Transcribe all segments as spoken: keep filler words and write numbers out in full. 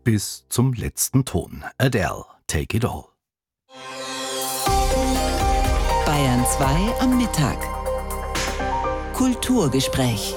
Bis zum letzten Ton. Adele, Take It All. Bayern zwei am Mittag. Kulturgespräch.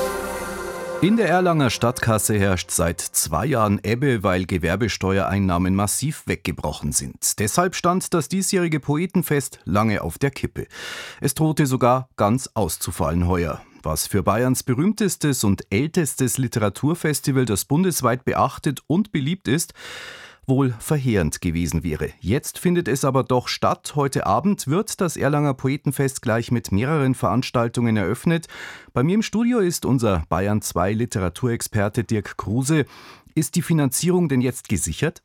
In der Erlanger Stadtkasse herrscht seit zwei Jahren Ebbe, weil Gewerbesteuereinnahmen massiv weggebrochen sind. Deshalb stand das diesjährige Poetenfest lange auf der Kippe. Es drohte sogar ganz auszufallen heuer. Was für Bayerns berühmtestes und ältestes Literaturfestival, das bundesweit beachtet und beliebt ist, wohl verheerend gewesen wäre. Jetzt findet es aber doch statt. Heute Abend wird das Erlanger Poetenfest gleich mit mehreren Veranstaltungen eröffnet. Bei mir im Studio ist unser Bayern zwei Literaturexperte Dirk Kruse. Ist die Finanzierung denn jetzt gesichert?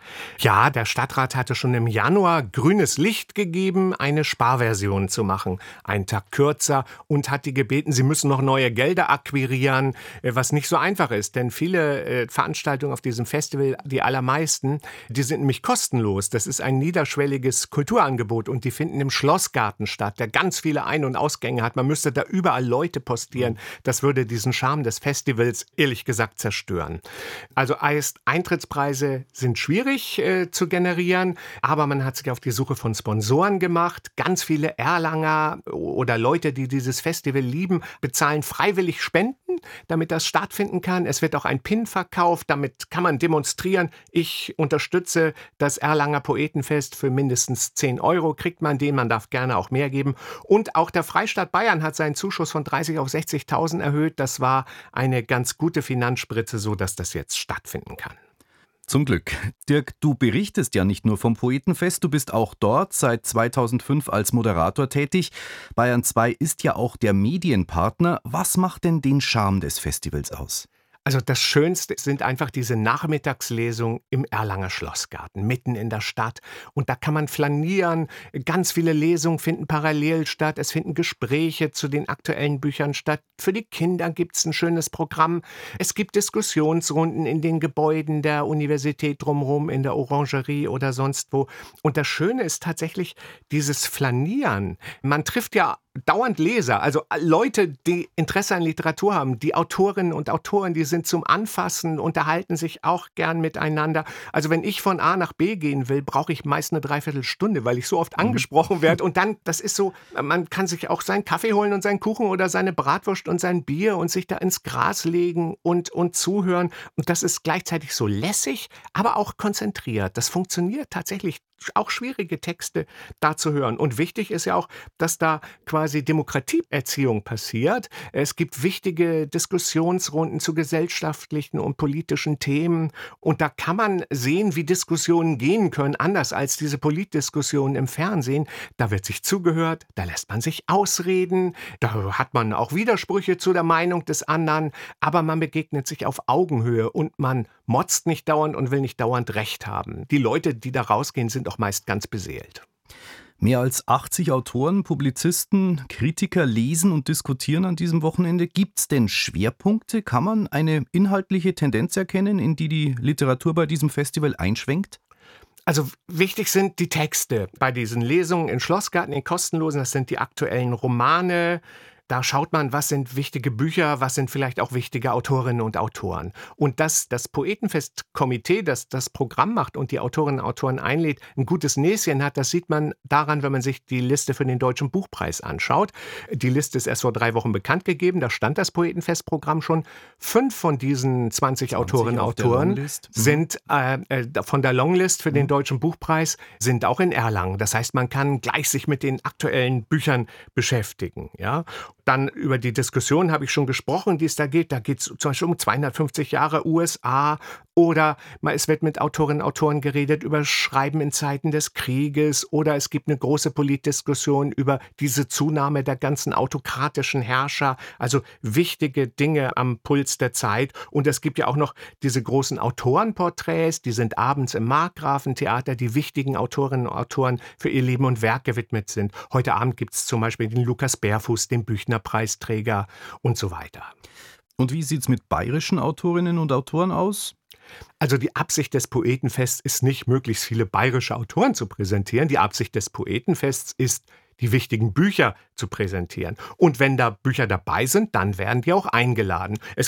Ja, der Stadtrat hatte schon im Januar grünes Licht gegeben, eine Sparversion zu machen. Einen Tag kürzer, und hat die gebeten, sie müssen noch neue Gelder akquirieren, was nicht so einfach ist. Denn viele äh, Veranstaltungen auf diesem Festival, die allermeisten, die sind nämlich kostenlos. Das ist ein niederschwelliges Kulturangebot und die finden im Schlossgarten statt, der ganz viele Ein- und Ausgänge hat. Man müsste da überall Leute postieren. Das würde diesen Charme des Festivals ehrlich gesagt zerstören. Also heißt, Eintrittspreise sind schwierig äh, zu generieren, aber man hat sich auf die Suche von Sponsoren gemacht. Ganz viele Erlanger oder Leute, die dieses Festival lieben, bezahlen freiwillig Spenden, damit das stattfinden kann. Es wird auch ein Pin verkauft, damit kann man demonstrieren. Ich unterstütze das Erlanger Poetenfest für mindestens zehn Euro, kriegt man den, man darf gerne auch mehr geben. Und auch der Freistaat Bayern hat seinen Zuschuss von dreißig auf sechzigtausend erhöht. Das war eine ganz gute Finanzspritze, so dass das jetzt stattfinden kann. Zum Glück. Dirk, du berichtest ja nicht nur vom Poetenfest, du bist auch dort seit zweitausendfünf als Moderator tätig. Bayern zwei ist ja auch der Medienpartner. Was macht denn den Charme des Festivals aus? Also das Schönste sind einfach diese Nachmittagslesungen im Erlanger Schlossgarten, mitten in der Stadt. Und da kann man flanieren, ganz viele Lesungen finden parallel statt, es finden Gespräche zu den aktuellen Büchern statt. Für die Kinder gibt es ein schönes Programm. Es gibt Diskussionsrunden in den Gebäuden der Universität drumherum, in der Orangerie oder sonst wo. Und das Schöne ist tatsächlich dieses Flanieren. Man trifft ja dauernd Leser, also Leute, die Interesse an Literatur haben. Die Autorinnen und Autoren, die sind zum Anfassen, unterhalten sich auch gern miteinander. Also wenn ich von A nach B gehen will, brauche ich meist eine Dreiviertelstunde, weil ich so oft angesprochen werde. Und dann, das ist so, man kann sich auch seinen Kaffee holen und seinen Kuchen oder seine Bratwurst und sein Bier und sich da ins Gras legen und, und zuhören. Und das ist gleichzeitig so lässig, aber auch konzentriert. Das funktioniert tatsächlich, auch schwierige Texte da zu hören. Und wichtig ist ja auch, dass da quasi Demokratieerziehung passiert. Es gibt wichtige Diskussionsrunden zu gesellschaftlichen und politischen Themen. Und da kann man sehen, wie Diskussionen gehen können, anders als diese Politdiskussionen im Fernsehen. Da wird sich zugehört, da lässt man sich ausreden, da hat man auch Widersprüche zu der Meinung des anderen, aber man begegnet sich auf Augenhöhe und man motzt nicht dauernd und will nicht dauernd Recht haben. Die Leute, die da rausgehen, sind auch meist ganz beseelt. Mehr als achtzig Autoren, Publizisten, Kritiker lesen und diskutieren an diesem Wochenende. Gibt es denn Schwerpunkte? Kann man eine inhaltliche Tendenz erkennen, in die die Literatur bei diesem Festival einschwenkt? Also wichtig sind die Texte bei diesen Lesungen im Schlossgarten, in kostenlosen. Das sind die aktuellen Romane. Da schaut man, was sind wichtige Bücher, was sind vielleicht auch wichtige Autorinnen und Autoren. Und dass das Poetenfestkomitee, das das Programm macht und die Autorinnen und Autoren einlädt, ein gutes Näschen hat, das sieht man daran, wenn man sich die Liste für den Deutschen Buchpreis anschaut. Die Liste ist erst vor drei Wochen bekannt gegeben, da stand das Poetenfestprogramm schon. Fünf von diesen zwanzig, zwanzig Autorinnen und Autoren mhm. sind äh, von der Longlist für mhm. den Deutschen Buchpreis, sind auch in Erlangen. Das heißt, man kann gleich sich mit den aktuellen Büchern beschäftigen, ja. Dann über die Diskussion habe ich schon gesprochen, die es da geht. Da geht es zum Beispiel um zweihundertfünfzig Jahre U S A oder es wird mit Autorinnen und Autoren geredet über Schreiben in Zeiten des Krieges oder es gibt eine große Politdiskussion über diese Zunahme der ganzen autokratischen Herrscher, also wichtige Dinge am Puls der Zeit. Und es gibt ja auch noch diese großen Autorenporträts, die sind abends im Markgrafentheater, die wichtigen Autorinnen und Autoren für ihr Leben und Werk gewidmet sind. Heute Abend gibt es zum Beispiel den Lukas Bärfuß, den Büchner Preisträger und so weiter. Und wie sieht es mit bayerischen Autorinnen und Autoren aus? Also die Absicht des Poetenfests ist nicht, möglichst viele bayerische Autoren zu präsentieren. Die Absicht des Poetenfests ist, die wichtigen Bücher zu präsentieren. Und wenn da Bücher dabei sind, dann werden die auch eingeladen. Es gibt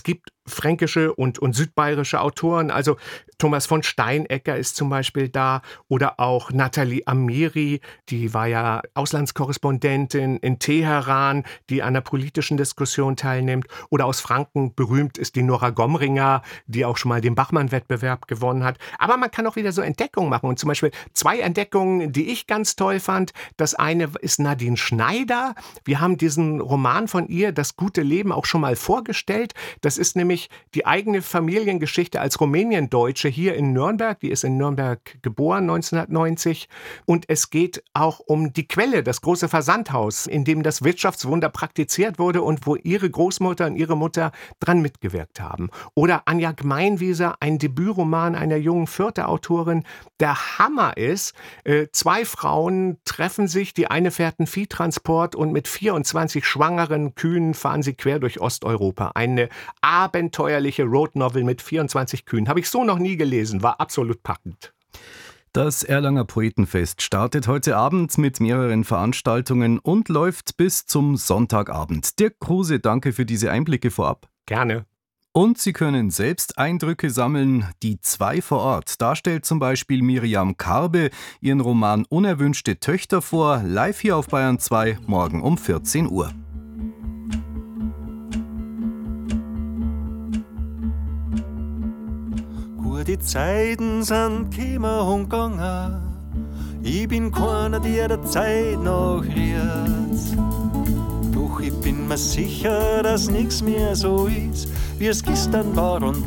fränkische und, und südbayerische Autoren. Also Thomas von Steinecker ist zum Beispiel da oder auch Nathalie Amiri, die war ja Auslandskorrespondentin in Teheran, die an der politischen Diskussion teilnimmt. Oder aus Franken berühmt ist die Nora Gomringer, die auch schon mal den Bachmann-Wettbewerb gewonnen hat. Aber man kann auch wieder so Entdeckungen machen. Und zum Beispiel zwei Entdeckungen, die ich ganz toll fand. Das eine ist Nadine Schneider. Wir haben diesen Roman von ihr, Das gute Leben, auch schon mal vorgestellt. Das ist nämlich die eigene Familiengeschichte als Rumäniendeutsche hier in Nürnberg. Die ist in Nürnberg geboren, neunzehnhundertneunzig. Und es geht auch um die Quelle, das große Versandhaus, in dem das Wirtschaftswunder praktiziert wurde und wo ihre Großmutter und ihre Mutter dran mitgewirkt haben. Oder Anja Gmeinwieser, ein Debütroman einer jungen Fürther-Autorin. Der Hammer ist, äh, zwei Frauen treffen sich, die eine fährt einen Viehtransport und mit vierundzwanzig schwangeren Kühen fahren sie quer durch Osteuropa. Eine abenteuerliche Roadnovel mit vierundzwanzig Kühen. Habe ich so noch nie gelesen, war absolut packend. Das Erlanger Poetenfest startet heute Abend mit mehreren Veranstaltungen und läuft bis zum Sonntagabend. Dirk Kruse, danke für diese Einblicke vorab. Gerne. Und Sie können selbst Eindrücke sammeln. Die zwei vor Ort. Da stellt zum Beispiel Miriam Karbe ihren Roman Unerwünschte Töchter vor, live hier auf Bayern zwei, morgen um vierzehn Uhr. Die Zeiten sind gekommen und gegangen. Ich bin keiner, der der Zeit nachriert. Doch ich bin mir sicher, dass nichts mehr so ist, wie es gestern war und